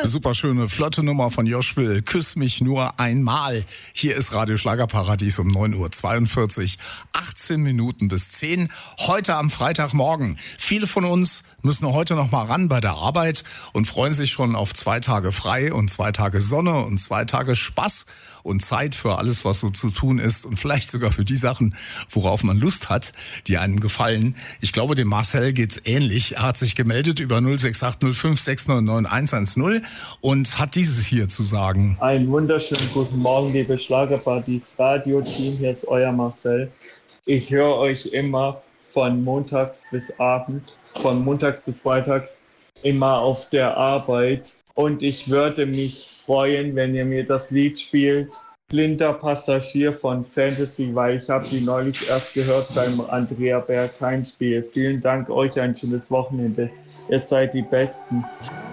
super schöne, flotte Nummer von Josh Will. Küss mich nur einmal. Hier ist Radio Schlagerparadies um 9:42 Uhr. 18 Minuten bis 10. Heute am Freitagmorgen. Viele von uns müssen heute noch mal ran bei der Arbeit und freuen sich schon auf 2 Tage frei und 2 Tage Sonne und 2 Tage Spaß und Zeit für alles, was so zu tun ist und vielleicht sogar für die Sachen, worauf man Lust hat, die einem gefallen. Ich glaube, dem Marcel geht's ähnlich. Er hat sich gemeldet über 06805699110 und hat dieses hier zu sagen. Einen wunderschönen guten Morgen, liebe Schlagerparadies Radio-Team. Hier ist euer Marcel. Ich höre euch immer von montags bis abend, von montags bis freitags, immer auf der Arbeit. Und ich würde mich freuen, wenn ihr mir das Lied spielt, Blinder Passagier von Fantasy, weil ich habe die neulich erst gehört beim Andrea Bergheim-Spiel. Vielen Dank euch, ein schönes Wochenende. Ihr seid die Besten.